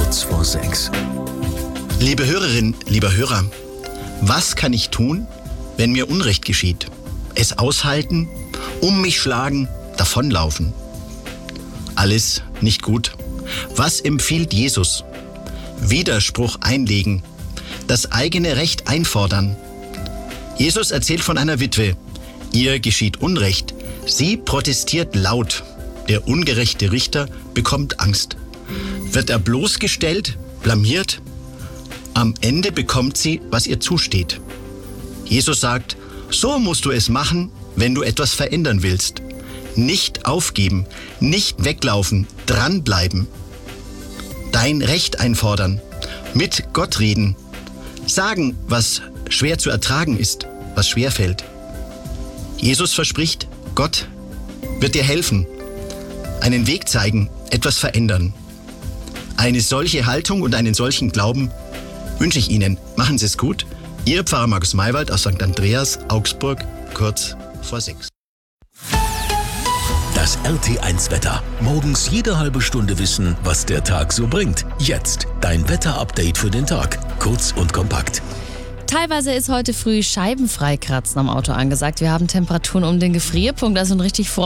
kurz vor 6. Liebe Hörerin, lieber Hörer, was kann ich tun, wenn mir Unrecht geschieht? Es aushalten, um mich schlagen, davonlaufen. Alles nicht gut. Was empfiehlt Jesus? Widerspruch einlegen, das eigene Recht einfordern. Jesus erzählt von einer Witwe. Ihr geschieht Unrecht. Sie protestiert laut. Der ungerechte Richter bekommt Angst. Wird er bloßgestellt, blamiert? Am Ende bekommt sie, was ihr zusteht. Jesus sagt, so musst du es machen, wenn du etwas verändern willst. Nicht aufgeben, nicht weglaufen, dranbleiben. Dein Recht einfordern, mit Gott reden, sagen, was schwer zu ertragen ist, was schwer fällt. Jesus verspricht, Gott wird dir helfen, einen Weg zeigen, etwas verändern. Eine solche Haltung und einen solchen Glauben wünsche ich Ihnen. Machen Sie es gut. Ihr Pfarrer Markus Maywald aus St. Andreas, Augsburg, kurz vor 6. Das RT1-Wetter. Morgens jede halbe Stunde wissen, was der Tag so bringt. Jetzt dein Wetter-Update für den Tag. Kurz und kompakt. Teilweise ist heute früh Scheibenfreikratzen am Auto angesagt. Wir haben Temperaturen um den Gefrierpunkt, also ein richtig